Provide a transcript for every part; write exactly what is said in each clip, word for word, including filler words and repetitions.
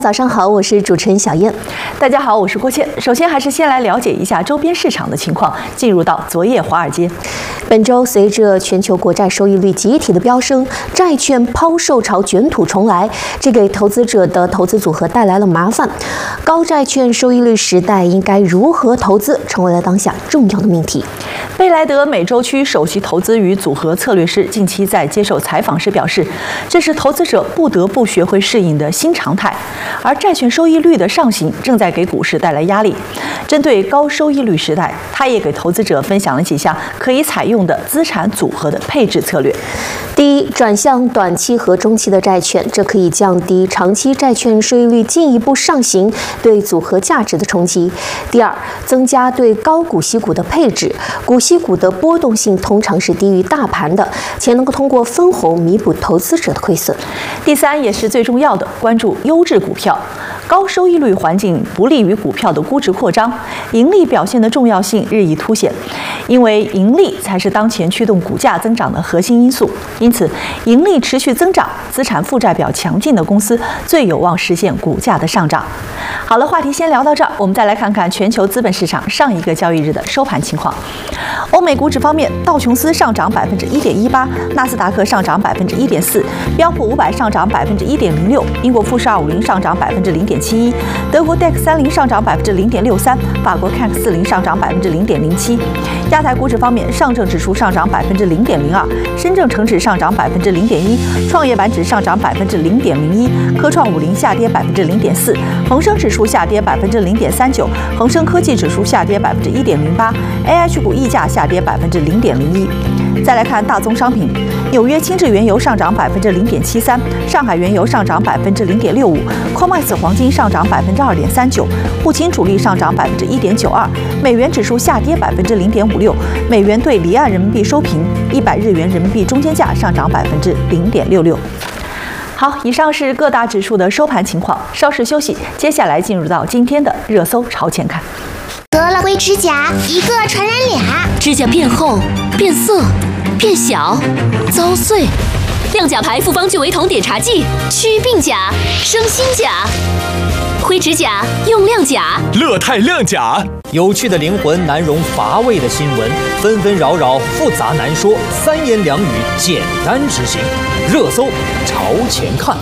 早上好，我是主持人小燕。 大家好，我是郭倩。首先还是先来了解一下周边市场的情况。进入到昨夜华尔街， 本周随着全球国债收益率集体的飙升，债券抛售潮卷土重来，这给投资者的投资组合带来了麻烦。高债券收益率时代应该如何投资，成为了当下重要的命题。 贝莱德美洲区首席投资与组合策略师近期在接受采访时表示，这是投资者不得不学会适应的新常态。而债券收益率的上行正在给股市带来压力。针对高收益率时代，他也给投资者分享了几项可以采用的资产组合的配置策略。 第一，转向短期和中期的债券，这可以降低长期债券收益率进一步上行对组合价值的冲击。第二，增加对高股息股的配置，股息股的波动性通常是低于大盘的，且能够通过分红弥补投资者的亏损。 第三，也是最重要的，关注优质股票。高收益率环境不利于股票的估值扩张，盈利表现的重要性日益凸显，因为盈利才是当前驱动股价增长的核心因素。因此，盈利持续增长、资产负债表强劲的公司最有望实现股价的上涨。好了，话题先聊到这儿，我们再来看看全球资本市场上一个交易日的收盘情况。欧美股指方面，道琼斯上涨百分之一点一八，纳斯达克上涨百分之一点四，标普五百上涨百分之一点零六，英国富时二五零上涨百分之零点七一，德国 D A X 三零上涨百分之零点六三，法国 C A C 四零上涨百分之零点零七。亚太股指方面，上证指数上涨百分之零点零二，深证成指上涨百分之零点一，创业板指上涨百分之零点零一，科创五零下跌百分之零点四，恒生指数下跌百分之零点三九，恒生科技指数下跌百分之一点零八 ，A H 股溢价下跌百分之零点零一。再来看大宗商品，纽约轻质原油上涨百分之零点七三，上海原油上涨百分之零点六五 ，C O M E X 黄金上涨百分之二点三九，沪金主力上涨百分之一点九二，美元指数下跌百分之零点五六，美元对离岸人民币收平，一百日元人民币中间价上涨百分之零点六六。好，以上是各大指数的收盘情况，稍事休息，接下来进入到今天的热搜朝前看。 得了灰指甲，一个传染俩， 指甲变厚、变色、变小、遭碎。亮甲牌复方聚维酮碘茶剂，祛病甲，生新甲。灰指甲用亮甲， 乐泰亮甲。有趣的灵魂难容乏味的新闻，纷纷扰扰复杂难说，三言两语简单执行。热搜朝前看。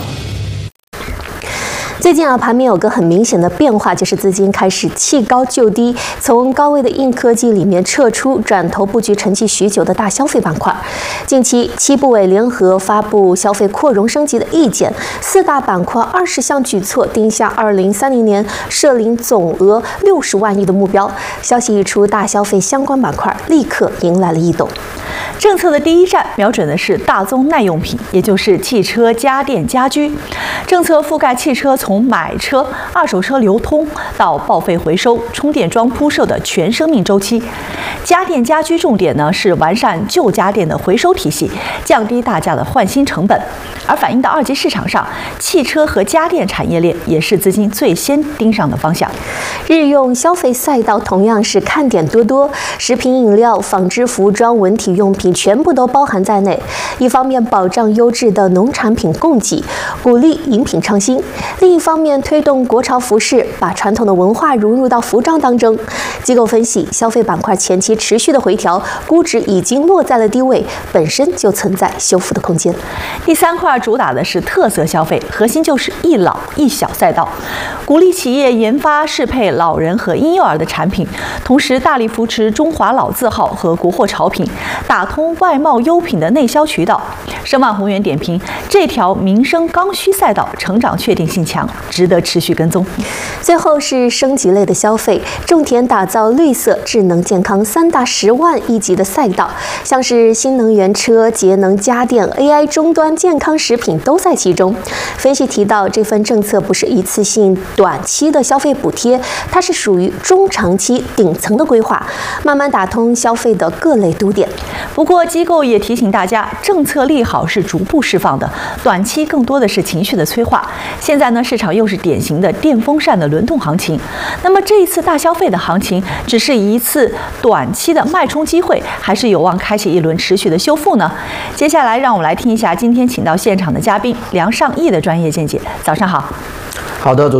最近啊，盘面有个很明显的变化，就是资金开始弃高就低，从高位的硬科技里面撤出，转投布局沉寂许久的大消费板块。近期七部委联合发布消费扩容升级的意见，四大板块二十项举措，定下二零三零年涉领总额六十万亿的目标。消息一出，大消费相关板块立刻迎来了异动。 政策的第一站瞄准的是大宗耐用品，也就是汽车、家电、家居。政策覆盖汽车从买车、二手车流通到报废回收、充电桩铺设的全生命周期。家电家居重点呢是完善旧家电的回收体系，降低大家的换新成本。而反映到二级市场上，汽车和家电产业链也是资金最先盯上的方向。 日用消费赛道同样是看点多多，食品饮料、纺织服装、文体用品全部都包含在内。一方面保障优质的农产品供给，鼓励饮品创新；另一方面推动国潮服饰，把传统的文化融入到服装当中。机构分析，消费板块前期持续的回调，估值已经落在了低位，本身就存在修复的空间。 第三块主打的是特色消费，核心就是一老一小赛道，鼓励企业研发适配老人和婴幼儿的产品，同时大力扶持中华老字号和国货潮品，打通外贸优品的内销渠道。申万宏源点评，这条民生刚需赛道成长确定性强，值得持续跟踪。 最后是升级类的消费，重点打造绿色、智能、健康三大十万亿级的赛道，像是新能源车、节能家电、A I 终端、健康食品都在其中。分析提到，这份政策不是一次性短期的消费补贴，它是属于中长期顶层的规划，慢慢打通消费的各类堵点。 不过，机构也提醒大家，政策利好是逐步释放的，短期更多的是情绪的催化。现在呢，市场又是典型的电风扇的轮动行情。那么这一次大消费的行情，只是一次短期的脉冲机会，还是有望开启一轮持续的修复呢？接下来让我们来听一下今天请到现场的嘉宾梁尚义的专业见解。早上好。 好的，主。